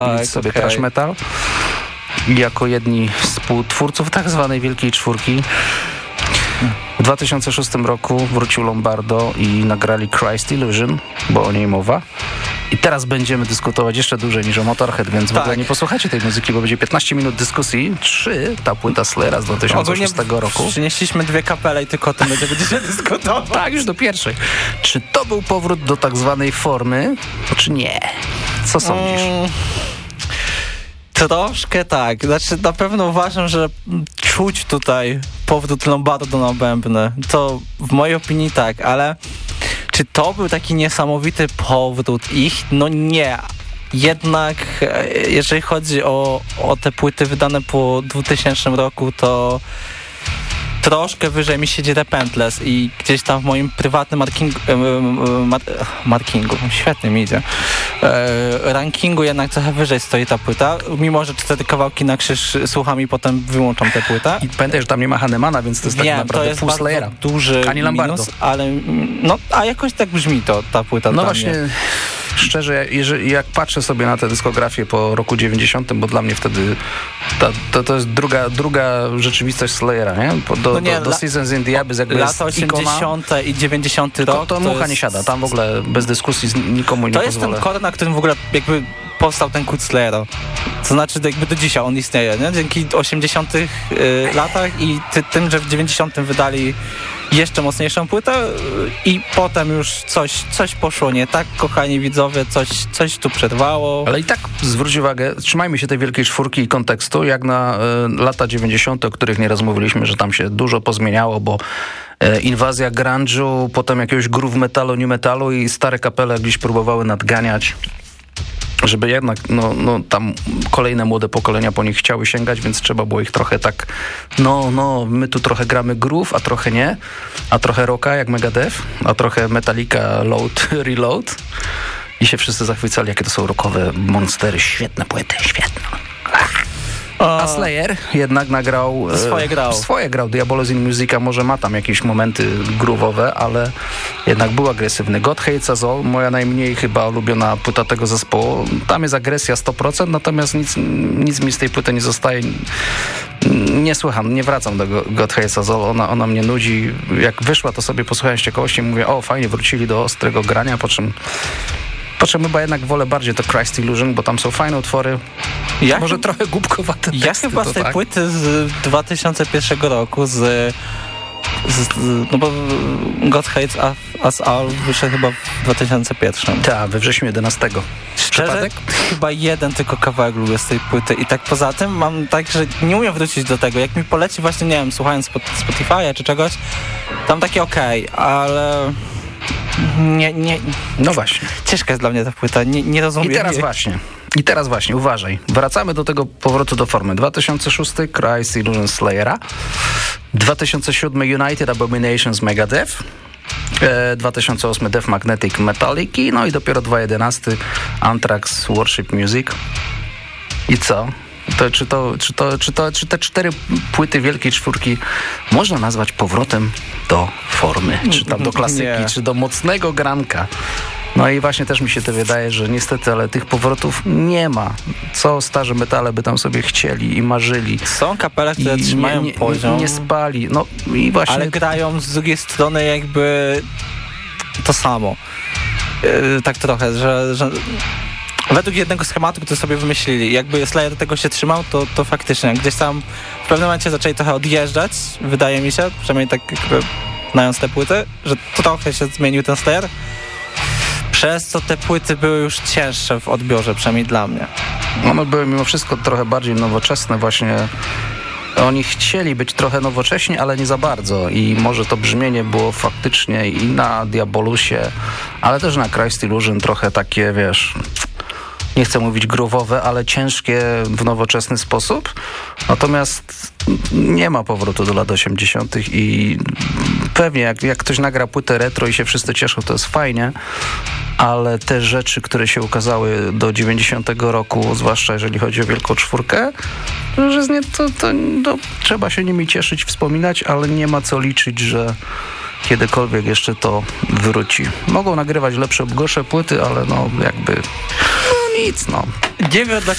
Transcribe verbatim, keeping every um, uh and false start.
Tak, sobie okay. Thrash metal jako jedni z współtwórców tak zwanej Wielkiej Czwórki. W dwa tysiące szóstym roku wrócił Lombardo i nagrali Christ Illusion, bo o niej mowa. I teraz będziemy dyskutować jeszcze dłużej niż o Motorhead, więc tak. w ogóle nie posłuchacie tej muzyki, bo będzie piętnaście minut dyskusji. Trzy, ta płyta Slayera z dwa tysiące szóstego roku. Przynieśliśmy dwie kapele i tylko o tym będziemy dyskutować. Tak, już do pierwszej. Czy to był powrót do tak zwanej formy, czy nie? Co sądzisz? Mm. Troszkę tak. Znaczy na pewno uważam, że czuć tutaj powrót Lombardo na bębny. To w mojej opinii tak, ale czy to był taki niesamowity powrót ich? No nie. Jednak jeżeli chodzi o, o te płyty wydane po dwutysięcznym roku, to troszkę wyżej mi siedzi Repentless i gdzieś tam w moim prywatnym markingu, mar, markingu świetnie mi idzie, e, rankingu jednak trochę wyżej stoi ta płyta, mimo że cztery kawałki na krzyż słucham i potem wyłączam tę płytę. I pamiętaj, że tam nie ma Hannemana, więc to jest Wiem, tak naprawdę to jest pół Slayera. Duży minus, ale no, a jakoś tak brzmi to, ta płyta. No właśnie, mnie. Szczerze, jeżeli, jak patrzę sobie na tę dyskografię po roku dziewięćdziesiątym, bo dla mnie wtedy ta, to, to jest druga, druga rzeczywistość Slayera, nie? Do, no nie, do, do la, Seasons in the Abyss jakby lata osiemdziesiąte i dziewięćdziesiąty rok. To, to mucha nie siada, tam w ogóle bez dyskusji nikomu nie to pozwolę. To jest ten kor, na którym w ogóle jakby powstał ten kult Slayera. To znaczy jakby do dzisiaj on istnieje, nie? Dzięki osiemdziesiątych y, latach i ty, tym, że w dziewięćdziesiątym wydali jeszcze mocniejszą płytę i potem już coś, coś poszło nie tak, kochani widzowie, coś, coś tu przerwało. Ale i tak zwróć uwagę, trzymajmy się tej Wielkiej Czwórki i kontekstu, jak na y, lata dziewięćdziesiąte, o których nieraz mówiliśmy, że tam się dużo pozmieniało, bo y, inwazja grunge'u, potem jakiegoś groove metalu, new metalu i stare kapele gdzieś próbowały nadganiać, żeby jednak no, no, tam kolejne młode pokolenia po nich chciały sięgać, więc trzeba było ich trochę tak, no, no, my tu trochę gramy groove, a trochę nie, a trochę rocka jak Megadeth, a trochę Metallica Load, Reload i się wszyscy zachwycali, jakie to są rockowe monstery, świetne płyty, świetne. A Slayer jednak nagrał... Swoje grał. Swoje grał. Diabolus in Musica może ma tam jakieś momenty groove'owe, ale jednak był agresywny. God Hates Us All, moja najmniej chyba ulubiona płyta tego zespołu. Tam jest agresja sto procent, natomiast nic, nic mi z tej płyty nie zostaje. Nie słucham, nie wracam do God Hates Us All. Ona, ona mnie nudzi. Jak wyszła, to sobie posłuchałem z ciekawości i mówię, o fajnie, wrócili do ostrego grania, po czym... Po czym chyba jednak wolę bardziej to Christ Illusion, bo tam są fajne utwory. Ja Może chyba, trochę głupkowate teksty. Ja chyba z tej tak. płyty z dwa tysiące pierwszego roku, z, z no bo God Hates Us All wyszedł chyba w dwa tysiące pierwszym. Tak, we wrześniu jedenastego. Szczerze, Przypadek? chyba jeden tylko kawałek lubię z tej płyty i tak poza tym mam tak, że nie umiem wrócić do tego. Jak mi poleci właśnie, nie wiem, słuchając Spotify'a czy czegoś, tam takie okej, okay, ale... Nie, nie. No właśnie. Ciężka jest dla mnie ta płyta, nie, nie rozumiem. I teraz jej. właśnie, i teraz właśnie, uważaj. Wracamy do tego powrotu do formy. dwa tysiące szósty Christ Illusion Slayera, dwa tysiące siódmy United Abominations Megadeth, e, dwa tysiące ósmy Death Magnetic Metallica, no i dopiero dwa tysiące jedenasty Anthrax Worship Music. I co? To, czy, to, czy, to, czy, to, czy te cztery płyty Wielkiej Czwórki można nazwać powrotem do formy, czy tam do klasyki, nie. czy do mocnego granka? No i właśnie też mi się to wydaje, że niestety, ale tych powrotów nie ma. Co starzy metale by tam sobie chcieli i marzyli. Są kapele, które I trzymają nie, poziom. Nie spali. No i właśnie... Ale grają z drugiej strony jakby to samo. Yy, tak trochę, że... że... Według jednego schematu, który sobie wymyślili, jakby Slayer tego się trzymał, to, to faktycznie gdzieś tam w pewnym momencie zaczęli trochę odjeżdżać, wydaje mi się, przynajmniej tak jakby znając te płyty, że trochę się zmienił ten Slayer, przez co te płyty były już cięższe w odbiorze, przynajmniej dla mnie. One były mimo wszystko trochę bardziej nowoczesne właśnie. Oni chcieli być trochę nowocześni, ale nie za bardzo i może to brzmienie było faktycznie i na Diabolusie, ale też na Christ Illusion trochę takie, wiesz... Nie chcę mówić groove'owe, ale ciężkie w nowoczesny sposób. Natomiast nie ma powrotu do lat osiemdziesiątych i pewnie jak, jak ktoś nagra płytę retro i się wszyscy cieszą, to jest fajnie, ale te rzeczy, które się ukazały do dziewięćdziesiątego roku, zwłaszcza jeżeli chodzi o Wielką Czwórkę, że nie, to, to, to trzeba się nimi cieszyć, wspominać, ale nie ma co liczyć, że kiedykolwiek jeszcze to wróci. Mogą nagrywać lepsze, gorsze płyty, ale no jakby... nic, no. Nie wiem,